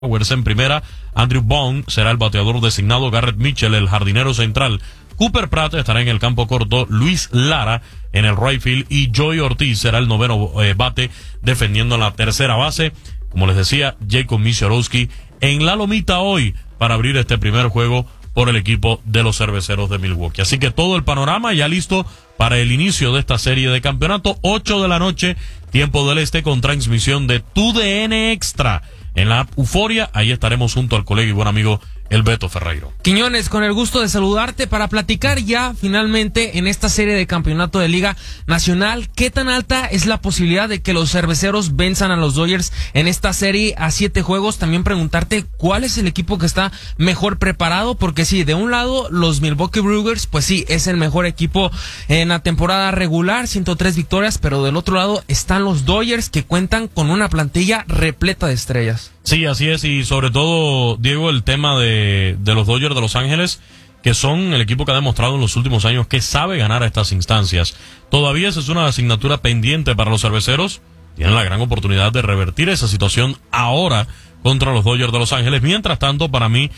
Flowers en primera, Andrew Bond será el bateador designado, Garrett Mitchell el jardinero central, Cooper Pratt estará en el campo corto, Luis Lara en el right field y Joey Ortiz será el noveno bate defendiendo en la tercera base. Como les decía, Jacob Misiorowski en la lomita hoy para abrir este primer juego por el equipo de los Cerveceros de Milwaukee. Así que todo el panorama ya listo para el inicio de esta serie de campeonato, 8 de la noche, tiempo del este, con transmisión de TUDN Extra. En la Euforia, ahí estaremos junto al colega y buen amigo el Beto Ferreiro. Quiñones, con el gusto de saludarte para platicar ya finalmente en esta serie de campeonato de Liga Nacional. ¿Qué tan alta es la posibilidad de que los Cerveceros venzan a los Dodgers en esta serie a 7 juegos? También preguntarte cuál es el equipo que está mejor preparado, porque sí, de un lado los Milwaukee Brewers, pues sí, es el mejor equipo en la temporada regular, 103 victorias, pero del otro lado están los Dodgers que cuentan con una plantilla repleta de estrellas. Sí, así es, y sobre todo, Diego, el tema de los Dodgers de Los Ángeles, que son el equipo que ha demostrado en los últimos años que sabe ganar a estas instancias. Todavía esa es una asignatura pendiente para los Cerveceros. Tienen la gran oportunidad de revertir esa situación ahora contra los Dodgers de Los Ángeles. Mientras tanto, para mí,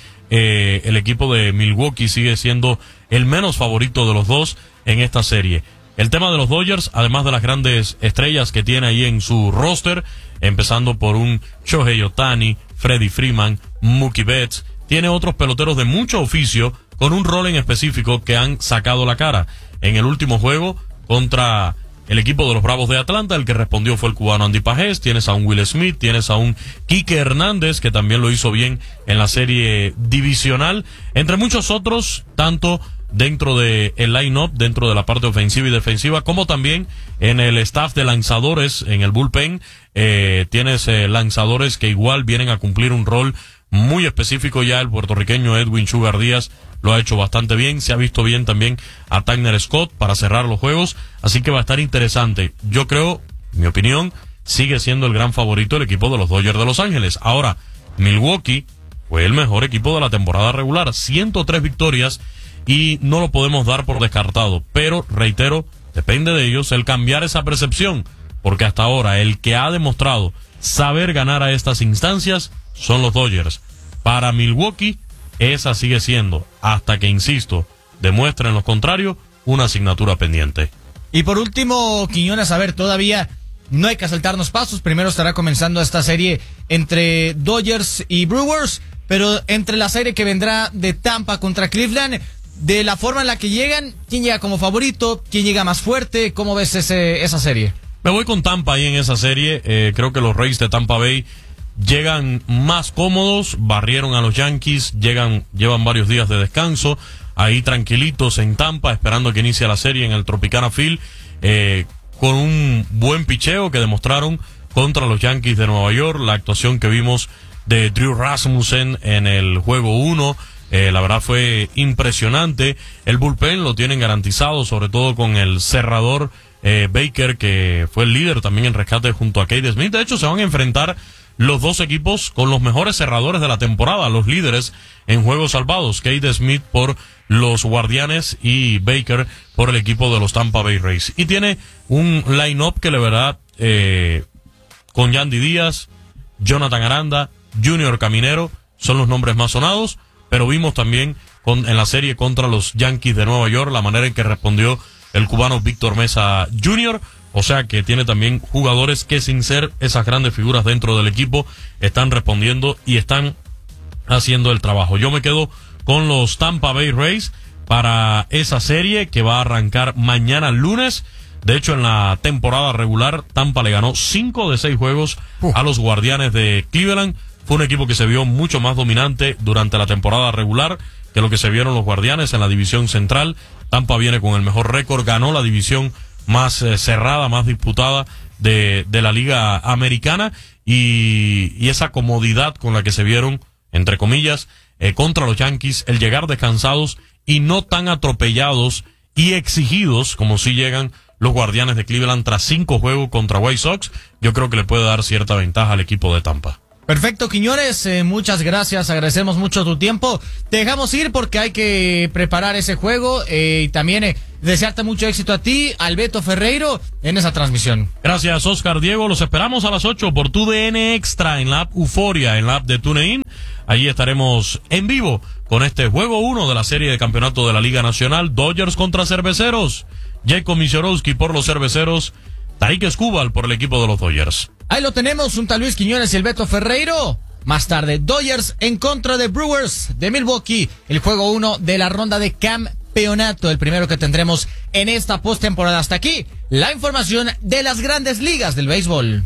el equipo de Milwaukee sigue siendo el menos favorito de los dos en esta serie. El tema de los Dodgers, además de las grandes estrellas que tiene ahí en su roster, empezando por un Shohei Ohtani, Freddie Freeman, Mookie Betts, tiene otros peloteros de mucho oficio con un rol en específico que han sacado la cara. En el último juego contra el equipo de los Bravos de Atlanta, el que respondió fue el cubano Andy Pajés. Tienes a un Will Smith, tienes a un Kike Hernández, que también lo hizo bien en la serie divisional, entre muchos otros, tanto dentro de el line-up, dentro de la parte ofensiva y defensiva, como también en el staff de lanzadores, en el bullpen. Tienes lanzadores que igual vienen a cumplir un rol muy específico. Ya el puertorriqueño Edwin Sugar Díaz lo ha hecho bastante bien. Se ha visto bien también a Tanner Scott para cerrar los juegos. Así que va a estar interesante. Yo creo, mi opinión, sigue siendo el gran favorito el equipo de los Dodgers de Los Ángeles. Ahora, Milwaukee fue el mejor equipo de la temporada regular. 103 victorias y no lo podemos dar por descartado. Pero, reitero, depende de ellos el cambiar esa percepción. Porque hasta ahora el que ha demostrado saber ganar a estas instancias son los Dodgers. Para Milwaukee, esa sigue siendo, hasta que, insisto, demuestren lo contrario, una asignatura pendiente. Y por último, Quiñones, a ver, todavía no hay que saltarnos pasos. Primero estará comenzando esta serie entre Dodgers y Brewers, pero entre la serie que vendrá de Tampa contra Cleveland, de la forma en la que llegan, ¿quién llega como favorito? ¿Quién llega más fuerte? ¿Cómo ves esa serie? Me voy con Tampa ahí en esa serie. Creo que los Rays de Tampa Bay llegan más cómodos, barrieron a los Yankees, llevan varios días de descanso, ahí tranquilitos en Tampa, esperando que inicie la serie en el Tropicana Field, con un buen picheo que demostraron contra los Yankees de Nueva York. La actuación que vimos de Drew Rasmussen en el juego 1, la verdad fue impresionante. El bullpen lo tienen garantizado, sobre todo con el cerrador Baker, que fue el líder también en rescate junto a Cade Smith. De hecho, se van a enfrentar los dos equipos con los mejores cerradores de la temporada, los líderes en juegos salvados, Cade Smith por los Guardianes y Baker por el equipo de los Tampa Bay Rays. Y tiene un line-up que, la verdad, con Yandy Díaz, Jonathan Aranda, Junior Caminero, son los nombres más sonados, pero vimos también en la serie contra los Yankees de Nueva York la manera en que respondió el cubano Víctor Mesa Jr., o sea que tiene también jugadores que, sin ser esas grandes figuras dentro del equipo, están respondiendo y están haciendo el trabajo. Yo me quedo con los Tampa Bay Rays para esa serie que va a arrancar mañana lunes. De hecho, en la temporada regular, Tampa le ganó 5 de 6 juegos a los Guardianes de Cleveland. Fue un equipo que se vio mucho más dominante durante la temporada regular que lo que se vieron los Guardianes en la división central. Tampa viene con el mejor récord, ganó la división más cerrada, más disputada de la Liga Americana, y esa comodidad con la que se vieron, entre comillas, contra los Yankees, el llegar descansados y no tan atropellados y exigidos como si llegan los Guardianes de Cleveland tras 5 juegos contra White Sox, yo creo que le puede dar cierta ventaja al equipo de Tampa. Perfecto, Quiñones, muchas gracias, agradecemos mucho tu tiempo. Te dejamos ir porque hay que preparar ese juego y también desearte mucho éxito a ti, al Beto Ferreiro, en esa transmisión. Gracias, Oscar Diego. Los esperamos a las 8 por TUDN Extra en la app Euforia, en la app de TuneIn. Allí estaremos en vivo con este juego 1 de la serie de campeonato de la Liga Nacional, Dodgers contra Cerveceros. Jacob Misiorowski por los Cerveceros, Tarik Skubal por el equipo de los Dodgers. Ahí lo tenemos, junto a Luis Quiñones y el Beto Ferreiro. Más tarde, Dodgers en contra de Brewers de Milwaukee, el juego 1 de la ronda de campeonato, el primero que tendremos en esta postemporada. Hasta aquí, la información de las grandes ligas del béisbol.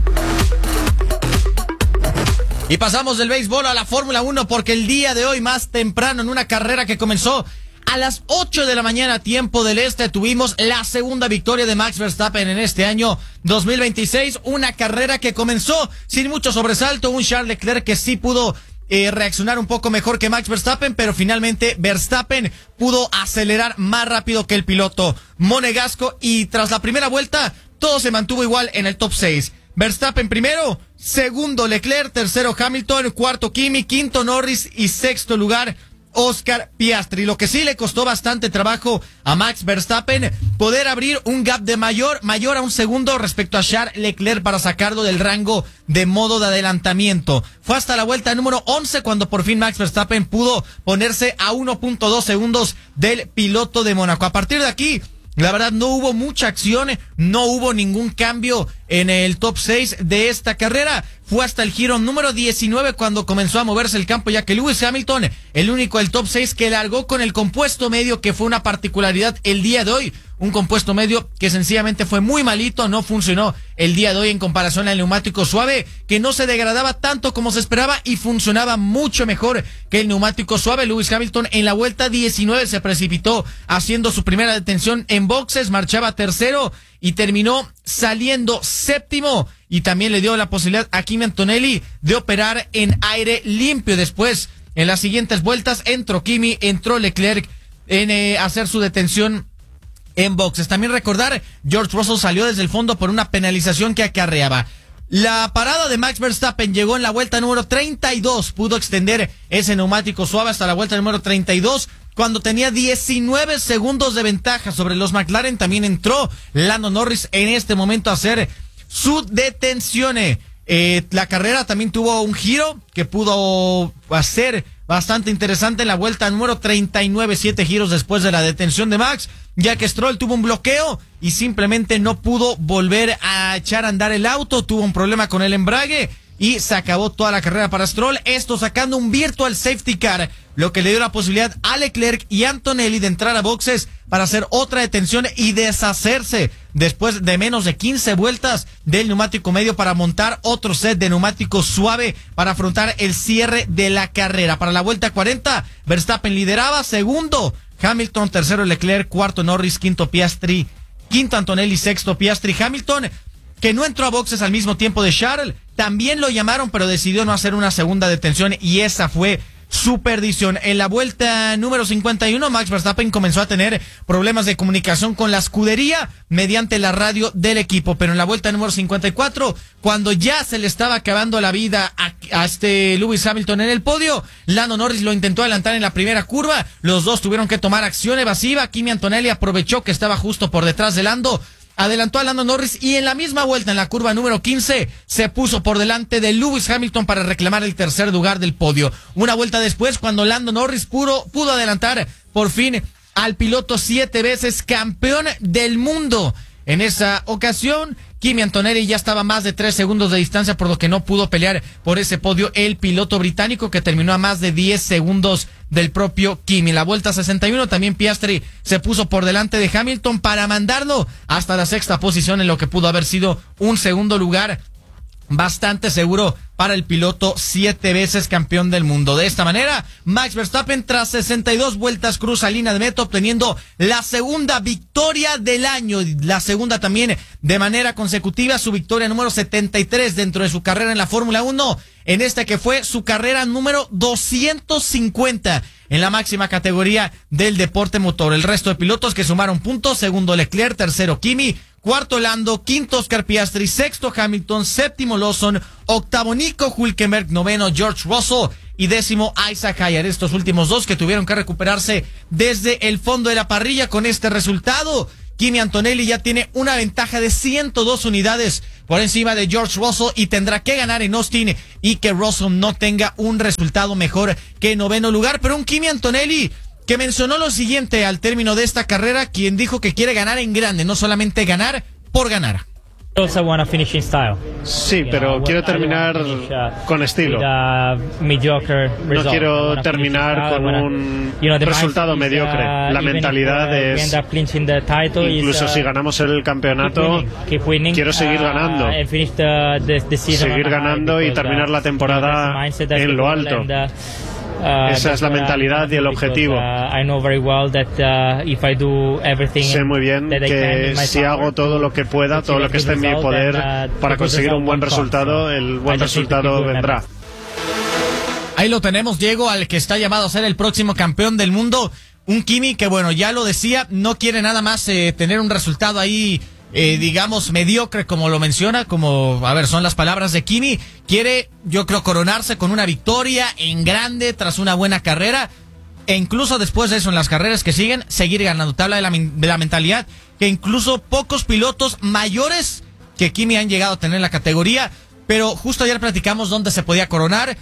Y pasamos del béisbol a la Fórmula 1 porque el día de hoy, más temprano, en una carrera que comenzó a las 8 de la mañana, tiempo del este, tuvimos la segunda victoria de Max Verstappen en este año 2026. Una carrera que comenzó sin mucho sobresalto. Un Charles Leclerc que sí pudo reaccionar un poco mejor que Max Verstappen, pero finalmente Verstappen pudo acelerar más rápido que el piloto monegasco. Y tras la primera vuelta, todo se mantuvo igual en el top 6. Verstappen primero, segundo Leclerc, tercero Hamilton, cuarto Kimi, quinto Norris y sexto lugar Oscar Piastri. Lo que sí le costó bastante trabajo a Max Verstappen poder abrir un gap de mayor a un segundo respecto a Charles Leclerc para sacarlo del rango de modo de adelantamiento. Fue hasta la vuelta número 11 cuando por fin Max Verstappen pudo ponerse a 1.2 segundos del piloto de Mónaco. A partir de aquí, la verdad, no hubo mucha acción, no hubo ningún cambio en el top 6 de esta carrera. Fue hasta el giro número 19 cuando comenzó a moverse el campo, ya que Lewis Hamilton, el único del top 6 que largó con el compuesto medio, que fue una particularidad el día de hoy. Un compuesto medio que sencillamente fue muy malito, no funcionó el día de hoy en comparación al neumático suave, que no se degradaba tanto como se esperaba y funcionaba mucho mejor que el neumático suave. Lewis Hamilton en la vuelta 19 se precipitó haciendo su primera detención en boxes, marchaba tercero y terminó saliendo séptimo, y también le dio la posibilidad a Kimi Antonelli de operar en aire limpio. Después, en las siguientes vueltas, entró Kimi, entró Leclerc en hacer su detención en boxes. También recordar, George Russell salió desde el fondo por una penalización que acarreaba. La parada de Max Verstappen llegó en la vuelta número 32. Pudo extender ese neumático suave hasta la vuelta número 32, cuando tenía 19 segundos de ventaja sobre los McLaren. También entró Lando Norris en este momento a hacer su detención. La carrera también tuvo un giro que pudo hacer bastante interesante en la vuelta número 39, 7 giros después de la detención de Max, ya que Stroll tuvo un bloqueo y simplemente no pudo volver a echar a andar el auto, tuvo un problema con el embrague y se acabó toda la carrera para Stroll, esto sacando un virtual safety car, lo que le dio la posibilidad a Leclerc y Antonelli de entrar a boxes para hacer otra detención y deshacerse después de menos de 15 vueltas del neumático medio para montar otro set de neumático suave para afrontar el cierre de la carrera. Para la vuelta 40, Verstappen lideraba, segundo Hamilton, tercero Leclerc, cuarto Norris, quinto Piastri, quinto Antonelli, sexto Piastri. Hamilton, que no entró a boxes al mismo tiempo de Charles, también lo llamaron, pero decidió no hacer una segunda detención y esa fue su perdición. En la vuelta número 51, Max Verstappen comenzó a tener problemas de comunicación con la escudería mediante la radio del equipo, pero en la vuelta número 54, cuando ya se le estaba acabando la vida a Lewis Hamilton en el podio, Lando Norris lo intentó adelantar en la primera curva, los dos tuvieron que tomar acción evasiva. Kimi Antonelli aprovechó que estaba justo por detrás de Lando, adelantó a Lando Norris y en la misma vuelta, en la curva número 15, se puso por delante de Lewis Hamilton para reclamar el tercer lugar del podio. Una vuelta después, cuando Lando Norris pudo adelantar por fin al piloto 7 veces campeón del mundo. En esa ocasión, Kimi Antonelli ya estaba a más de 3 segundos de distancia, por lo que no pudo pelear por ese podio el piloto británico, que terminó a más de 10 segundos del propio Kimi. La vuelta 61 también Piastri se puso por delante de Hamilton para mandarlo hasta la sexta posición, en lo que pudo haber sido un segundo lugar bastante seguro para el piloto 7 veces campeón del mundo. De esta manera, Max Verstappen, tras 62 vueltas, cruza línea de meta, obteniendo la segunda victoria del año, la segunda también de manera consecutiva, su victoria número 73 dentro de su carrera en la Fórmula 1, en esta que fue su carrera número 250 en la máxima categoría del deporte motor. El resto de pilotos que sumaron puntos: segundo Leclerc, tercero Kimi, cuarto Lando, quinto Oscar Piastri, sexto Hamilton, séptimo Lawson, octavo Nico Hülkenberg, noveno George Russell y décimo Isaac Hayar. Estos últimos dos que tuvieron que recuperarse desde el fondo de la parrilla con este resultado. Kimi Antonelli ya tiene una ventaja de 102 unidades por encima de George Russell y tendrá que ganar en Austin y que Russell no tenga un resultado mejor que noveno lugar. Pero un Kimi Antonelli que mencionó lo siguiente al término de esta carrera, quien dijo que quiere ganar en grande, no solamente ganar por ganar. Sí, pero quiero terminar con estilo. No quiero terminar con un resultado mediocre. La mentalidad es, incluso si ganamos el campeonato, quiero seguir ganando. Seguir ganando y terminar la temporada en lo alto. Esa es la mentalidad y el objetivo. Sé muy bien que si hago todo lo que pueda, todo lo que esté en mi poder para conseguir un buen resultado, el buen resultado vendrá. Ahí lo tenemos, Diego, al que está llamado a ser el próximo campeón del mundo. Un Kimi que, bueno, ya lo decía, no quiere nada más tener un resultado ahí, digamos, mediocre, como lo menciona, como, a ver, son las palabras de Kimi. Quiere, yo creo, coronarse con una victoria en grande tras una buena carrera, e incluso después de eso, en las carreras que siguen, seguir ganando. Te habla de la mentalidad que incluso pocos pilotos mayores que Kimi han llegado a tener en la categoría, pero justo ayer platicamos dónde se podía coronar.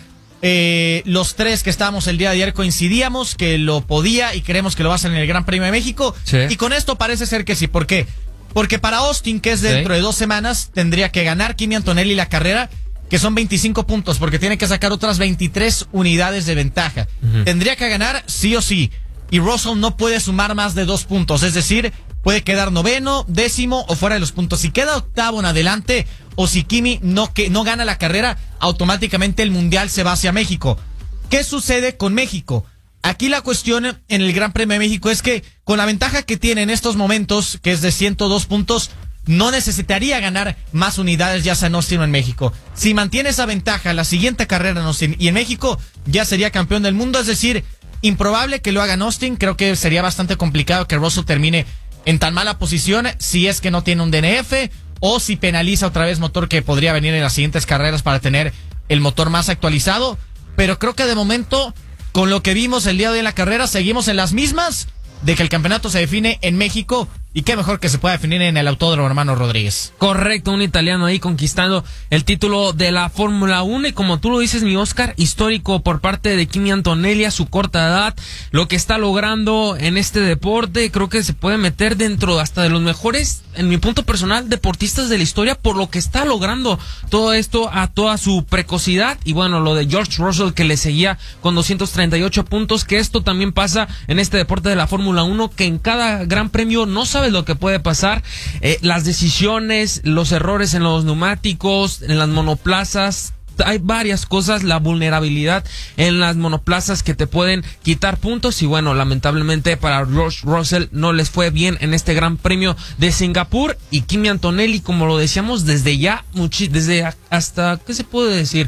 Los tres que estábamos el día de ayer coincidíamos que lo podía y creemos que lo va a hacer en el Gran Premio de México. Sí. Y con esto parece ser que sí. ¿Por qué? Porque para Austin, que es dentro de 2 semanas, tendría que ganar Kimi Antonelli la carrera, que son 25 puntos, porque tiene que sacar otras 23 unidades de ventaja. Tendría que ganar sí o sí. Y Russell no puede sumar más de 2 puntos. Es decir, puede quedar noveno, décimo o fuera de los puntos. Si queda octavo en adelante o si Kimi no gana la carrera, automáticamente el Mundial se va hacia México. ¿Qué sucede con México? Aquí la cuestión en el Gran Premio de México es que con la ventaja que tiene en estos momentos, que es de 102 puntos, no necesitaría ganar más unidades ya sea en Austin o en México. Si mantiene esa ventaja la siguiente carrera en Austin y en México, ya sería campeón del mundo. Es decir, improbable que lo haga en Austin. Creo que sería bastante complicado que Russell termine en tan mala posición si es que no tiene un DNF o si penaliza otra vez motor, que podría venir en las siguientes carreras para tener el motor más actualizado. Pero creo que de momento, con lo que vimos el día de hoy en la carrera, seguimos en las mismas de que el campeonato se define en México. Y qué mejor que se pueda definir en el Autódromo Hermano Rodríguez. Correcto, un italiano ahí conquistando el título de la Fórmula 1. Y como tú lo dices, mi Oscar, histórico por parte de Kimi Antonelli a su corta edad. Lo que está logrando en este deporte, creo que se puede meter dentro hasta de los mejores, en mi punto personal, deportistas de la historia, por lo que está logrando todo esto a toda su precocidad. Y bueno, lo de George Russell, que le seguía con 238 puntos, que esto también pasa en este deporte de la Fórmula 1, que en cada gran premio no sabes lo que puede pasar, las decisiones, los errores en los neumáticos, en las monoplazas. Hay varias cosas, la vulnerabilidad en las monoplazas que te pueden quitar puntos. Y bueno, lamentablemente para George Russell no les fue bien en este Gran Premio de Singapur. Y Kimi Antonelli, como lo decíamos, desde ya, desde hasta, ¿qué se puede decir?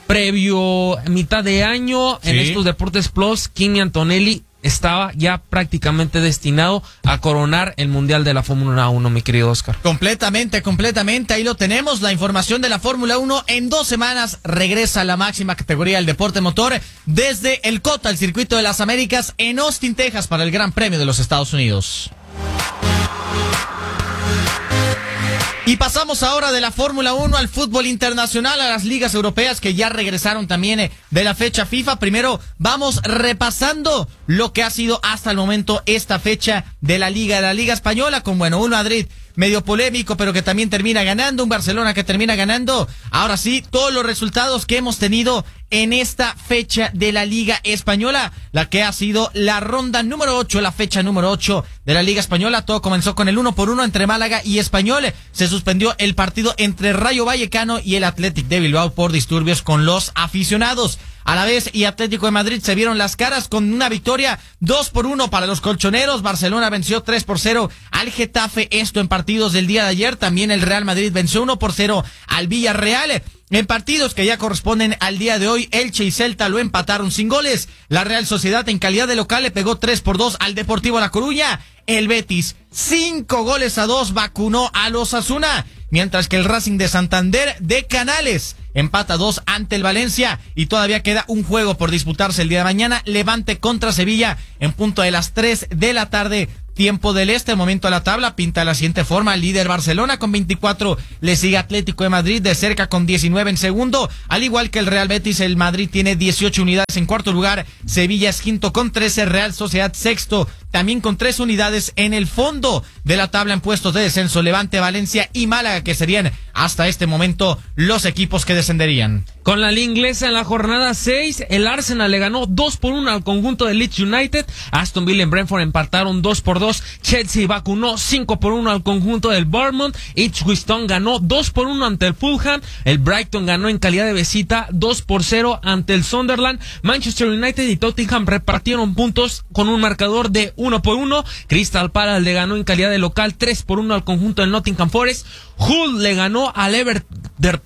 Previo mitad de año, en estos Deportes Plus, Kimi Antonelli estaba ya prácticamente destinado a coronar el Mundial de la Fórmula 1, mi querido Oscar. Completamente. Ahí lo tenemos, la información de la Fórmula 1. En 2 semanas regresa a la máxima categoría del deporte motor desde el COTA, el Circuito de las Américas, en Austin, Texas, para el Gran Premio de los Estados Unidos. Y pasamos ahora de la Fórmula 1 al fútbol internacional, a las ligas europeas que ya regresaron también de la fecha FIFA. Primero vamos repasando lo que ha sido hasta el momento esta fecha de la Liga Española, con un Madrid medio polémico, pero que también termina ganando, un Barcelona que termina ganando. Ahora sí, todos los resultados que hemos tenido en esta fecha de la Liga Española, la que ha sido la ronda número 8, la fecha número 8 de la Liga Española. Todo comenzó con el 1-1 entre Málaga y Español. Se suspendió el partido entre Rayo Vallecano y el Athletic de Bilbao por disturbios con los aficionados. A la vez, y Atlético de Madrid se vieron las caras con una victoria 2-1 para los colchoneros. Barcelona venció 3-0 al Getafe, esto en partidos del día de ayer. También el Real Madrid venció 1-0 al Villarreal. En partidos que ya corresponden al día de hoy, Elche y Celta lo empataron sin goles. La Real Sociedad, en calidad de local, le pegó 3-2 al Deportivo La Coruña. El Betis, 5-2 vacunó al Osasuna, mientras que el Racing de Santander de Canales empata 2 ante el Valencia y todavía queda un juego por disputarse el día de mañana. Levante contra Sevilla en punto de las 3 de la tarde. Tiempo del Este, momento a la tabla, pinta de la siguiente forma: líder Barcelona con 24, le sigue Atlético de Madrid de cerca con 19 en segundo, al igual que el Real Betis. El Madrid tiene 18 unidades en cuarto lugar, Sevilla es quinto con 13, Real Sociedad sexto, también con 3 unidades en el fondo de la tabla en puestos de descenso, Levante, Valencia y Málaga, que serían hasta este momento los equipos que descenderían. Con la liga inglesa en la jornada 6, el Arsenal le ganó 2-1 al conjunto de Leeds United, Aston Villa y Brentford empataron 2-2, Chelsea vacunó 5-1 al conjunto del Bournemouth, Ipswich Town ganó 2-1 ante el Fulham, el Brighton ganó en calidad de visita 2-0 ante el Sunderland, Manchester United y Tottenham repartieron puntos con un marcador de 1-1, Crystal Palace le ganó en calidad de local 3-1 al conjunto del Nottingham Forest, Hull le ganó al Everton,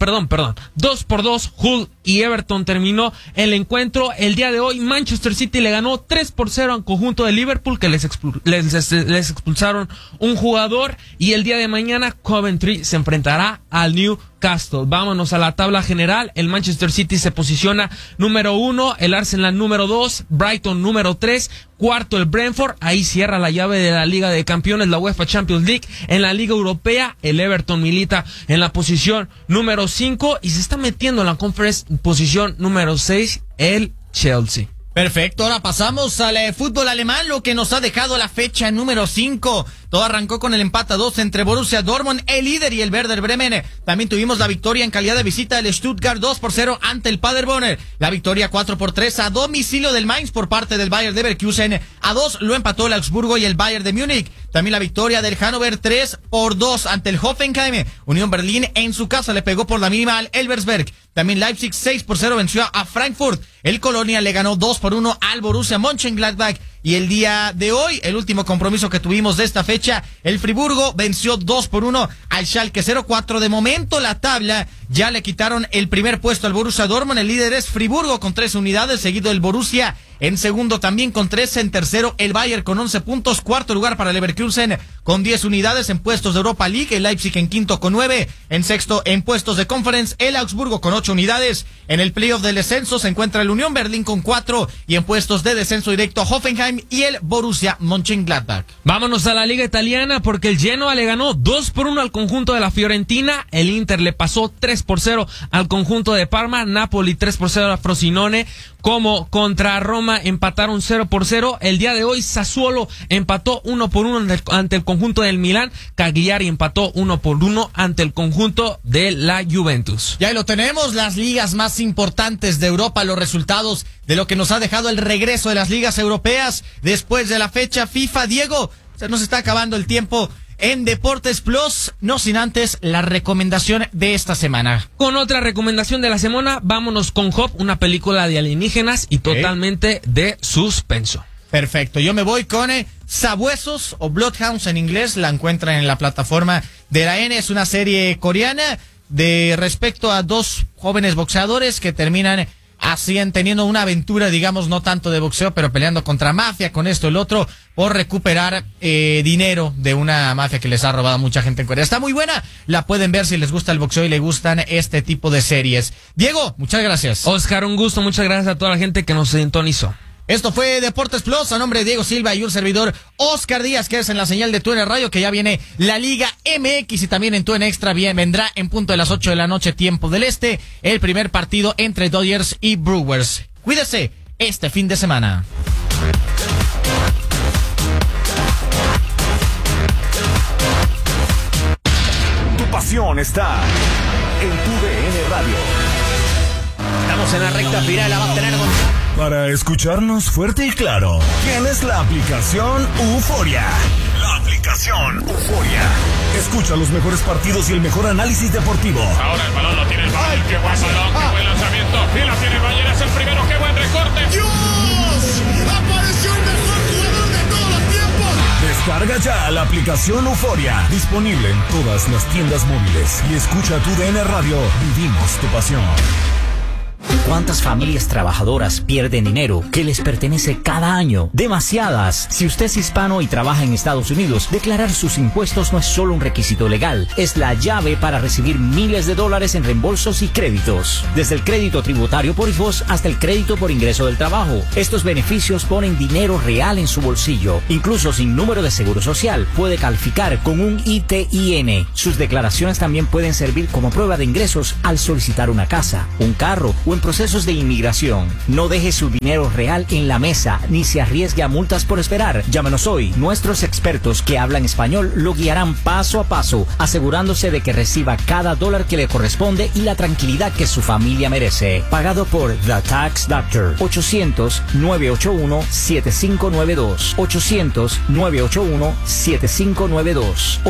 2-2, Hull y Everton terminó el encuentro. El día de hoy Manchester City le ganó 3-0 al conjunto de Liverpool, que les expulsaron un jugador, y el día de mañana Coventry se enfrentará al Newcastle. Vámonos a la tabla general. El Manchester City se posiciona número 1, el Arsenal número 2, Brighton número 3, cuarto el Brentford. Ahí cierra la llave de la Liga de Campeones, la UEFA Champions League. En la Liga Europea, el Everton milita en la posición número 5 y se está metiendo en la Conference posición número 6, el Chelsea. Perfecto, ahora pasamos al fútbol alemán, lo que nos ha dejado la fecha número 5. Todo arrancó con el empate a 2 entre Borussia Dortmund, el líder, y el Werder Bremen. También tuvimos la victoria en calidad de visita del Stuttgart 2-0 ante el Paderborn. La victoria 4-3 a domicilio del Mainz por parte del Bayer Leverkusen. A 2 lo empató el Augsburgo y el Bayern de Múnich. También la victoria del Hannover 3-2 ante el Hoffenheim. Unión Berlín en su casa le pegó por la mínima al Elversberg. También Leipzig 6-0 venció a Frankfurt. El Colonia le ganó 2-1 al Borussia Mönchengladbach. Y el día de hoy, el último compromiso que tuvimos de esta fecha, el Friburgo venció 2-1 al Schalke 04. De momento la tabla ya le quitaron el primer puesto al Borussia Dortmund. El líder es Friburgo con 3 unidades, seguido el Borussia en segundo también con 3, en tercero el Bayern con 11 puntos, cuarto lugar para Leverkusen con 10 unidades en puestos de Europa League, el Leipzig en quinto con 9, en sexto en puestos de Conference el Augsburgo con 8 unidades. En el playoff del descenso se encuentra el Unión Berlín con 4 y en puestos de descenso directo Hoffenheim y el Borussia Mönchengladbach. Vámonos a la Liga Italiana porque el Genoa le ganó 2-1 al conjunto de la Fiorentina, el Inter le pasó 3-0 al conjunto de Parma, Napoli 3-0 a Frosinone, como contra Roma empataron 0-0. El día de hoy Sassuolo empató 1-1 ante el conjunto del Milán, Cagliari empató 1-1 ante el conjunto de la Juventus. Ya lo tenemos, las ligas más importantes de Europa, los resultados de lo que nos ha dejado el regreso de las ligas europeas después de la fecha FIFA. Diego, se nos está acabando el tiempo en Deportes Plus, no sin antes la recomendación de esta semana. Con otra recomendación de la semana, vámonos con Hop, una película de alienígenas y totalmente de suspenso. Perfecto, yo me voy con Sabuesos o Bloodhounds en inglés, la encuentran en la plataforma de la N, es una serie coreana de respecto a 2 jóvenes boxeadores que terminan así teniendo una aventura, digamos, no tanto de boxeo, pero peleando contra mafia, con esto y el otro, por recuperar dinero de una mafia que les ha robado a mucha gente en Corea. Está muy buena, la pueden ver si les gusta el boxeo y les gustan este tipo de series. Diego, muchas gracias. Oscar, un gusto, muchas gracias a toda la gente que nos sintonizó. Esto fue Deportes Plus, a nombre de Diego Silva y un servidor, Oscar Díaz, que es en la señal de TUDN Radio, que ya viene la Liga MX y también en TUDN Extra vendrá en punto de las 8 de la noche, tiempo del Este, el primer partido entre Dodgers y Brewers. Cuídese este fin de semana. Tu pasión está en TUDN Radio. Estamos en la recta final, la va a tener Para escucharnos fuerte y claro, tienes la aplicación Euforia. La aplicación Euforia. Escucha los mejores partidos y el mejor análisis deportivo. Ahora el balón lo tiene el Bayern. ¡Qué buen balón! ¡Qué buen lanzamiento! Y la tiene el Bayern, es el primero. ¡Qué buen recorte! ¡Dios! ¡Apareció el mejor jugador de todos los tiempos! Descarga ya la aplicación Euforia. Disponible en todas las tiendas móviles. Y escucha TUDN Radio. Vivimos tu pasión. ¿Cuántas familias trabajadoras pierden dinero que les pertenece cada año? Demasiadas. Si usted es hispano y trabaja en Estados Unidos, declarar sus impuestos no es solo un requisito legal, es la llave para recibir miles de dólares en reembolsos y créditos. Desde el crédito tributario por hijos hasta el crédito por ingreso del trabajo. Estos beneficios ponen dinero real en su bolsillo. Incluso sin número de seguro social, puede calificar con un ITIN. Sus declaraciones también pueden servir como prueba de ingresos al solicitar una casa, un carro o en procesos de inmigración. No deje su dinero real en la mesa ni se arriesgue a multas por esperar. Llámenos hoy. Nuestros expertos que hablan español lo guiarán paso a paso, asegurándose de que reciba cada dólar que le corresponde y la tranquilidad que su familia merece. Pagado por The Tax Doctor. 800-981-7592. 800-981-7592.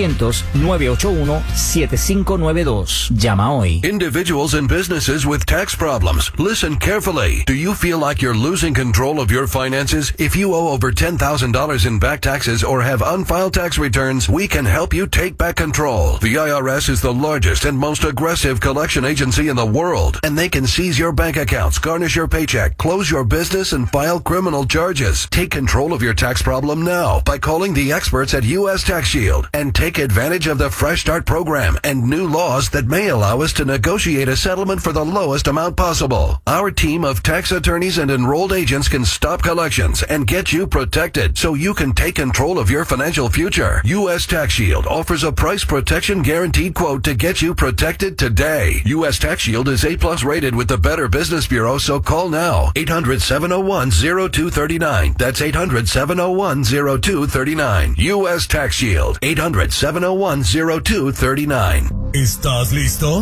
800-981-7592. Llama hoy. Individuals and businesses with tax problems. Listen carefully. Do you feel like you're losing control of your finances? If you owe over $10,000 in back taxes or have unfiled tax returns, we can help you take back control. The IRS is the largest and most aggressive collection agency in the world, and they can seize your bank accounts, garnish your paycheck, close your business, and file criminal charges. Take control of your tax problem now by calling the experts at U.S. Tax Shield and take advantage of the Fresh Start program and new laws that may allow us to negotiate a settlement for the lowest amount possible. Our team of tax attorneys and enrolled agents can stop collections and get you protected so you can take control of your financial future. U.S. Tax Shield offers a price protection guaranteed quote to get you protected today. U.S. Tax Shield is A+ rated with the Better Business Bureau, so call now. 800-701-0239. That's 800-701-0239. U.S. Tax Shield. 800-701-0239. ¿Estás listo?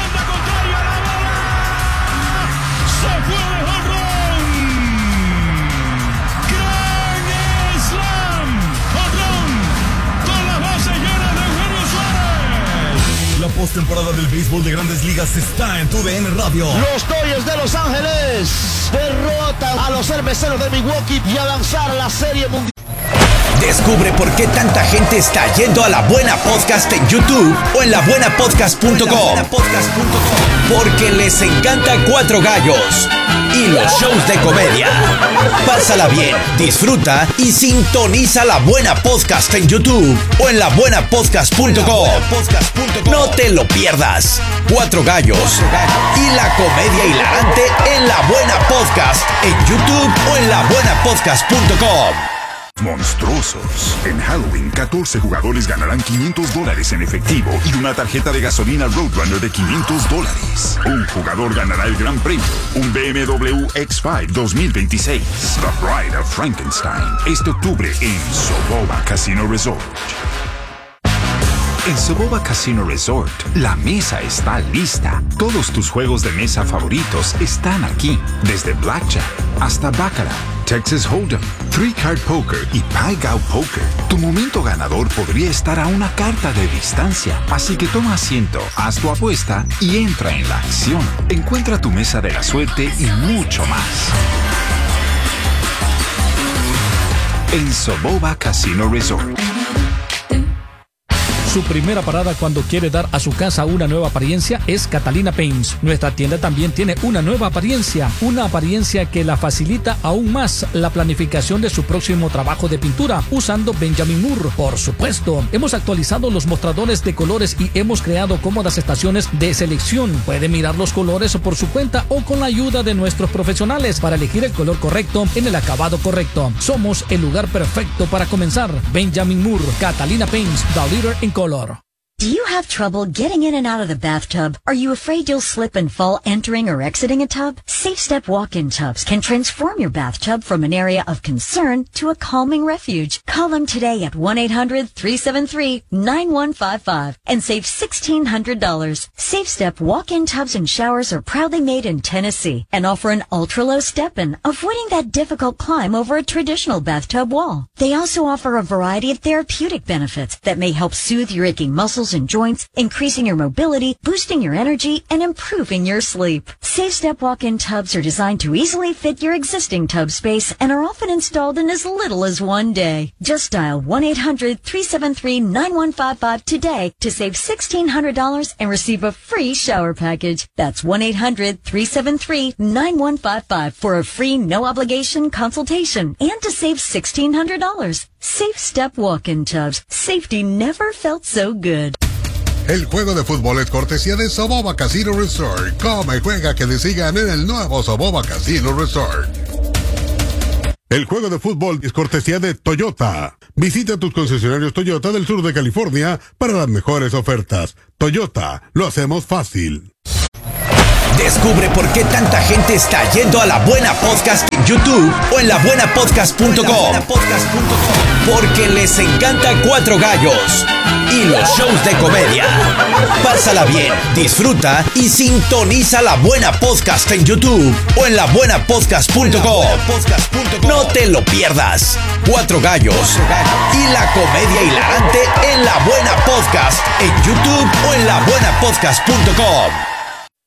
La postemporada del béisbol de Grandes Ligas está en tu DN Radio. Los Dodgers de Los Ángeles derrotan a los Cerveceros de Milwaukee y avanzar a la Serie Mundial. Descubre por qué tanta gente está yendo a La Buena Podcast en YouTube o en labuenapodcast.com. Porque les encanta Cuatro Gallos y los shows de comedia. Pásala bien, disfruta y sintoniza La Buena Podcast en YouTube o en labuenapodcast.com. No te lo pierdas. Cuatro Gallos y la comedia hilarante en La Buena Podcast en YouTube o en labuenapodcast.com. Monstruosos. En Halloween, 14 jugadores ganarán $500 en efectivo y una tarjeta de gasolina Roadrunner de $500. Un jugador ganará el gran premio, un BMW X5 2026. The Bride of Frankenstein. Este octubre en Soboba Casino Resort. En Soboba Casino Resort, la mesa está lista. Todos tus juegos de mesa favoritos están aquí. Desde Blackjack hasta Baccarat, Texas Hold'em, Three Card Poker y Pai Gow Poker. Tu momento ganador podría estar a una carta de distancia. Así que toma asiento, haz tu apuesta y entra en la acción. Encuentra tu mesa de la suerte y mucho más. En Soboba Casino Resort. Su primera parada cuando quiere dar a su casa una nueva apariencia es Catalina Paints. Nuestra tienda también tiene una nueva apariencia que la facilita aún más la planificación de su próximo trabajo de pintura usando Benjamin Moore. Por supuesto, hemos actualizado los mostradores de colores y hemos creado cómodas estaciones de selección. Puede mirar los colores por su cuenta o con la ayuda de nuestros profesionales para elegir el color correcto en el acabado correcto. Somos el lugar perfecto para comenzar. Benjamin Moore, Catalina Paints, the leader in color. Do you have trouble getting in and out of the bathtub? Are you afraid you'll slip and fall entering or exiting a tub? Safe Step walk-in tubs can transform your bathtub from an area of concern to a calming refuge. Call them today at 1-800-373-9155 and save $1,600. Safe Step walk-in tubs and showers are proudly made in Tennessee and offer an ultra-low step-in, avoiding that difficult climb over a traditional bathtub wall. They also offer a variety of therapeutic benefits that may help soothe your aching muscles and joints, increasing your mobility, boosting your energy, and improving your sleep. Safe Step walk-in tubs are designed to easily fit your existing tub space and are often installed in as little as one day. Just dial 1-800-373-9155 today to save $1,600 and receive a free shower package. That's 1-800-373-9155 for a free no-obligation consultation and to save $1,600. Safe Step Walk-in Tubs. Safety never felt so good. El juego de fútbol es cortesía de Soboba Casino Resort. Come y juega que te sigan en el nuevo Soboba Casino Resort. El juego de fútbol es cortesía de Toyota. Visita tus concesionarios Toyota del sur de California para las mejores ofertas. Toyota, lo hacemos fácil. Descubre por qué tanta gente está yendo a La Buena Podcast en YouTube o en labuenapodcast.com. Porque les encanta Cuatro Gallos y los shows de comedia. Pásala bien, disfruta y sintoniza La Buena Podcast en YouTube o en labuenapodcast.com. No te lo pierdas. Cuatro Gallos y la comedia hilarante en La Buena Podcast en YouTube o en labuenapodcast.com.